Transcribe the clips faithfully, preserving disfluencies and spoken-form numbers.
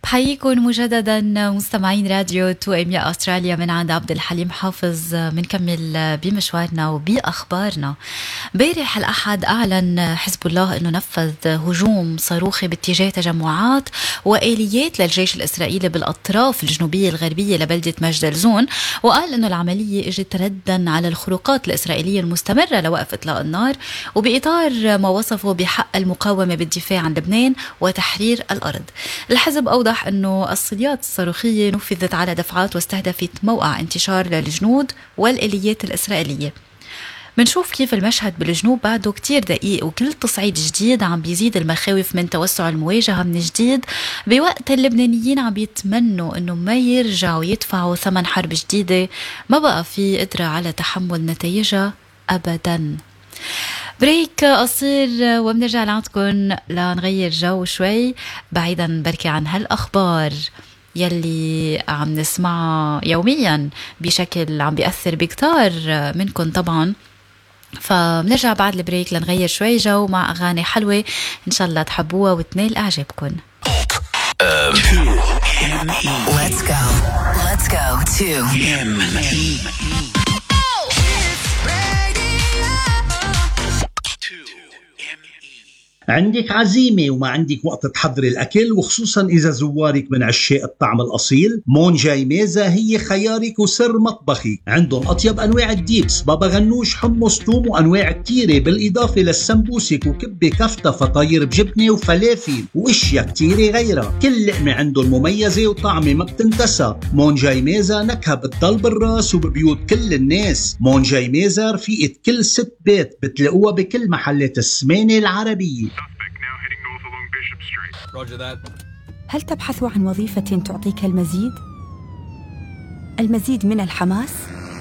حييكم مجددا مستمعين راديو تو ام يا استراليا من عند عبد الحليم حافظ. بنكمل بمشوارنا وباخبارنا. امبارح الاحد اعلن حزب الله انه نفذ هجوم صاروخي باتجاه تجمعات واليات للجيش الاسرائيلي بالاطراف الجنوبيه الغربيه لبلده مجد الزون، وقال انه العمليه اجت ردا على الخروقات الاسرائيليه المستمره لوقف اطلاق النار، وباطار ما وصفه بحق المقاومه بالدفاع عن لبنان وتحرير الارض. الحزب اوضح أنه الصيديات الصاروخية نفذت على دفعات واستهدفت موقع انتشار للجنود والآليات الإسرائيلية. منشوف كيف المشهد بالجنوب بعده كتير دقيق، وكل تصعيد جديد عم بيزيد المخاوف من توسع المواجهة من جديد، بوقت اللبنانيين عم بيتمنوا أنه ما يرجعوا يدفعوا ثمن حرب جديدة ما بقى في قدرة على تحمل نتائجها أبداً. بريك قصير وبنرجع لعندكم لنغير جو شوي، بعيدا بركي عن هالأخبار يلي عم نسمعها يوميا بشكل عم بيأثر بكتار منكم طبعا. فبنرجع بعد البريك لنغير شوي جو مع أغاني حلوة إن شاء الله تحبوها وتنال إعجابكم. Let's go. Let's go to عندك عزيمة وما عندك وقت تحضري الأكل، وخصوصا إذا زوارك من عشاق الطعم الأصيل، مون جاي ميزة هي خيارك وسر مطبخي. عندهم أطيب أنواع الديبس، بابا غنوش، حمص، توم، وأنواع كتيرة، بالإضافة للسمبوسك وكبة كفتة فطاير بجبنة وفلافل وإشياء كتيرة غيرها. كل لقمة عندهم مميزة وطعمة ما بتنتسى. مون جاي ميزة نكهة بتضل بالراس وببيوت كل الناس. مون جاي ميزة رفيقة كل ست بيت، بتلاقوها بكل محلات السمانة العربية. هل تبحث عن وظيفة تعطيك المزيد؟ المزيد من الحماس؟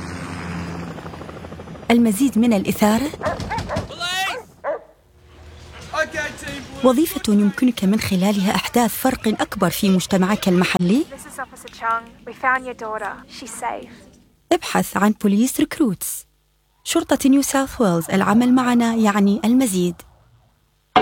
المزيد من الإثارة؟ وظيفة يمكنك من خلالها إحداث فرق أكبر في مجتمعك المحلي؟ ابحث عن بوليس ريكروتس. شرطة نيو ساوث ويلز، العمل معنا يعني المزيد.